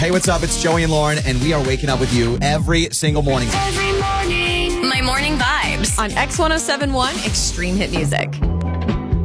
Hey, what's up? It's Joey and Lauren, and we are waking up with you every single morning. Every morning. My morning vibes On X1071 Extreme Hit Music.